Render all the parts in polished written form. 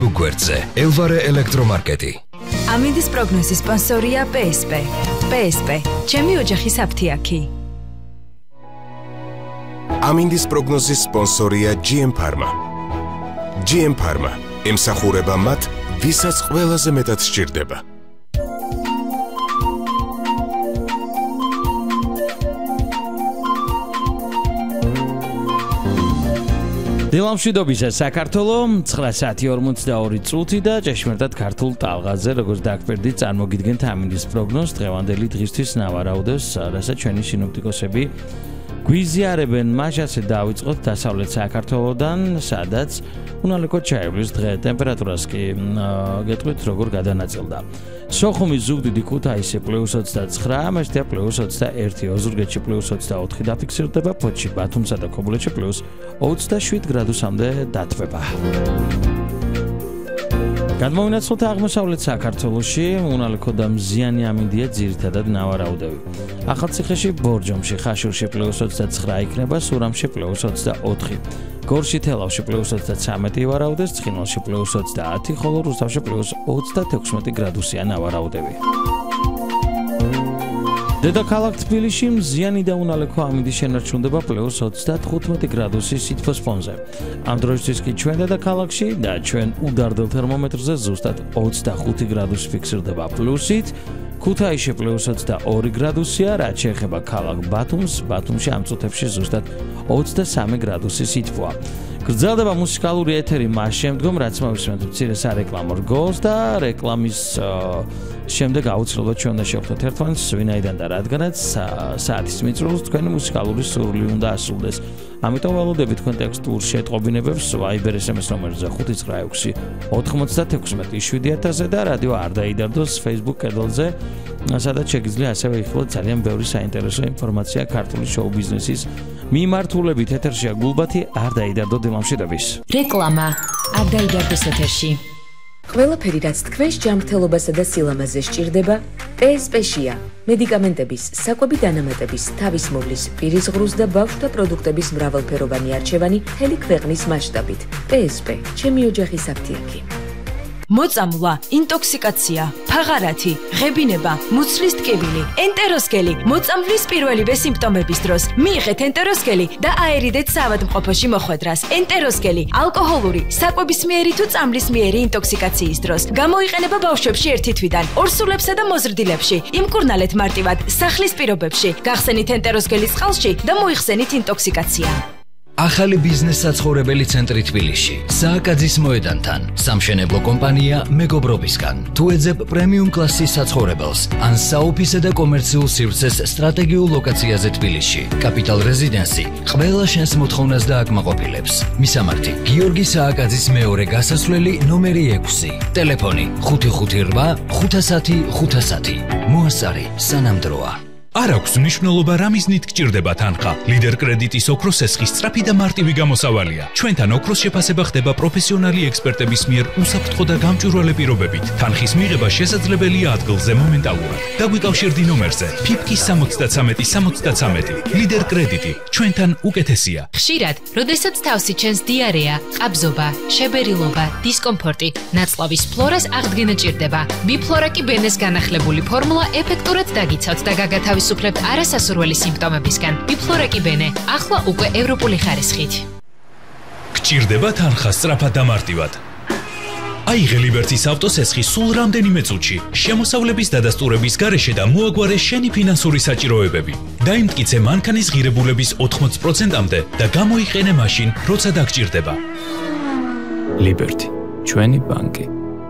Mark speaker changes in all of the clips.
Speaker 1: გვერდზე ელვარე ელექტრომარკეტი.
Speaker 2: ამინდის პროგნოზის სპონსორია PSP. PSP, ჩემი ოჯახის აფთიაქი.
Speaker 3: ამინდის პროგნოზის სპონსორია GM Pharma. GM Pharma ემსახურება მათ, ვისაც ყველაზე მეტად სჭირდება.
Speaker 4: დილამშვიდობისა საქართველო 9:42 და ჭეშმარიტად ქართულ ტალღაზე როგორც დაგფერდით წარმოგიდგენთ ამინდის პროგნოზს დღევანდელი დღისთვის ნავარაუდევს რასაც ჩვენი სინოპტიკოსები გვიზიარებენ მაშასე დავიწყოთ დასავლეთ საქართველოდან სადაც უნალეკოდ ჩაივლის დღე ტემპერატურას კი გეტყვით როგორ გადანაწილდა სოხუმის ზუგდიდი ქუთაისი +29 მეშტია +21 ოზურგეთში +24 დაფიქსირდება ფოთში ბათუმსა და ქობულეთში +27 გრადუსამდე დათბება გადმოვინაცვლოთ აღმოსავლეთ საქართველოში უნალეკო და მზიანი ამინდია ძირითადად ნავარაუდევი ახალციხეში ბორჯომში ხაშურში +29 იქნება სურამში +24 გორში თელავში +33 ვარაუდეს ცხინვალში +30 ხოლო რუსთავში +36 გრადუსია ნავარაუდევი დედაქალაქ თბილისში მზიანი და უნალეკო ამინდის შენარჩუნდება +35 გრადუსის სითბოს ფონზე. ამ დროისთვის კი ჩვენ დედაქალაქში და ჩვენ უდარდელ თერმომეტრზე ზუსტად 25 გრადუსი ფიქსირდება პლუსით, ქუთაისში +22 გრადუსია, რაც შეეხება ქალაქ ბათუმში ამ წუთებში ზუსტად 23 გრადუსი სითბოა. გრძელდება მუსიკალური ეთერი მას შემდგომ, რაც მოვისმენთ მცირე სარეკლამო რგოლს და რეკლამის შემდეგ აუცილებლად ჩვენ უნდა შევხვდეთ ერთმანეთს ვინაიდან და რადგანაც საათის მიწურულს თქვენი მუსიკალური სურვილი უნდა ასრულდეს. ამიტომ ველოდებით თქვენ ტექსტურ შეტყობინებებს Viber SMS ნომერზე 596 96 7000-ზე და რადიო არ დაიდარდოს Facebook კედელზე, სადაც შეგიძლია ასევე იხილოთ ძალიან ბევრი საინტერესო ინფორმაცია ქართული შოუ-ბიზნესის მიმართულებით. ეთერშია გულბათი, არ დაიდარდო დილამშვიდობის.
Speaker 2: რეკლამა არ დაიდარდოს ეთერში.
Speaker 5: ყველაფერი რაც თქვენს ჯანმრთელობასა და სილამაზე სჭირდება, PSP-შია. მედიკამენტების, საკვები დანამატების, თავისმოვლის, პირისღრუს და ბავშვთა პროდუქტების მრავალფეროვანი არჩევანი მთელი ქვეყნის მასშტაბით. PSP, ჩემი ოჯახის აფთიაქი.
Speaker 2: მოწამვლა, ინტოქსიკაცია, ფაღარათი, ღებინება, მუცლის ტკივილი, ენტეროსკელი, მოწამვლის პირველივე სიმპტომების დროს მიიღეთ ენტეროსკელი და აერიდეთ საავადმყოფოში მოხვედრას. ენტეროსკელი ალკოჰოლური, საკვებისმიერი თუ წამლისმიერი ინტოქსიკაციის დროს გამოიყენება ბავშვებში 1 თვიდან, ორსულებსა და მოზრდილებში. იმკურნალეთ მარტივად სახლის პირობებში, გახსენით ენტეროსკელის წყალში და მოიხსენით ინტოქსიკაცია.
Speaker 1: ახალი ბიზნეს საცხოვრებელი ცენტრი თბილისში. სააკაძის მოედანთან. სამშენებლო კომპანია მეგობრობისგან. თუ ეძებ პრემიუმ კლასის საცხოვრებელს, ან საოფისე და კომერციულ სივრცეს სტრატეგიულ ლოკაციაზე თბილისში. კაპიტალ რეზიდენსი ყველა შენს მოთხოვნას დააკმაყოფილებს. მისამართი: გიორგი სააკაძის მეორე გასასვლელი ნომერი 6. ტელეფონი 558 510 510. მოასწარი სანამდროა.
Speaker 6: არ აქვს მნიშვნელობა რა მიზნით გჭირდება თანხა. ლიდერ კრედიტის ოქროს ესხის სწრაფი და მარტივი გამოსავალია. ჩვენთან ოქროს შეფასება ხდება პროფესიონალი ექსპერტების მიერ უსაფრთხო და გამჭვირვალე პირობებით. თანხის მიღება შესაძლებელია ადგილზე მომენტალურად. დაგვიკავშირდი ნომერზე ფიფკი 73 73. ლიდერ კრედიტი ჩვენთან უკეთესია.
Speaker 7: ხშირად, როდესაც თავს იჩენს დიარეა, ყაბზობა, შებერილობა, დისკომფორტი, ნაწლავის ფლორას აღდგენა ჭირდება. ბიფლორა კი ბენეს განახლებული ფორმულა ეფექტურად დაგიცავთ და გაგათავისუფლებთ არასასურველი სიმპტომებისგან. ბიფლორა კი ბენე, ახლა უკვე ევროპული ხარისხით.
Speaker 6: გჭირდება თანხა სწრაფად და მარტივად. აიღე ლიბერტის ავტოსესხი სულ რამდენიმე წუთში. შემოსავლების დადასტურების გარეშე და მოაგვარე შენი ფინანსური საჭიროებები. დაიმტკიცე მანქანის ღირებულების 80%-მდე და გამოიყენე მაშინ, როცა დაგჭირდება.
Speaker 8: ლიბერტი, ჩვენი ბანკი.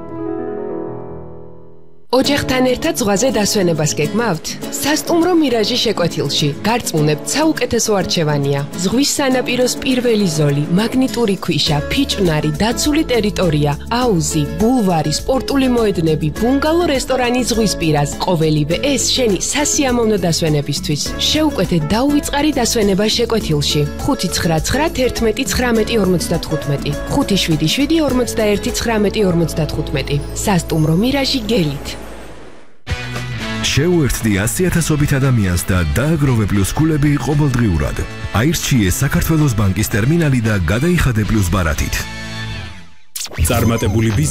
Speaker 9: ოჯახთან ერთად ზღვაზე დასვენებას გეგმავთ? სასტუმრო მირაჟი შეკვეთილში. გარწმუნებთ, საუკეთესო არჩევანია. ზღვის სანაპიროს პირველი ზოლი, მაგნიტური ქვიშა, ფიჭვნარი, დაცული ტერიტორია, აუზი, ბულვარი, სპორტული მოედნები, ბუნგალო რესტორანი ზღვის პირას. ყოველივე ეს შენი სასიამოვნო დასვენებისთვის. შეუკვეთე დაუვიწყარი დასვენება შეკვეთილში. 599 11 19 577 41 19 სასტუმრო მირაჟი გელით.
Speaker 10: შეუერთდი 100,000 ადამიანს და დააგროვე პლუს ქულები ყოველდღიურად. აირჩიე საქართველოს ბანკის ტერმინალი და გადაიხადე პლუს ბარათით.
Speaker 6: წარმატებული